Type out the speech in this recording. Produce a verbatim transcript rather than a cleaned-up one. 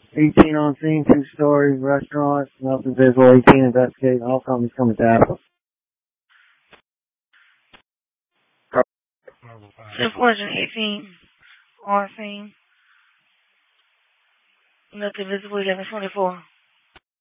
eighteen on scene, two-story restaurant, nothing visible, eighteen investigate, all companies coming to Apple. Ten eighteen on scene, nothing visible, eleven twenty-four.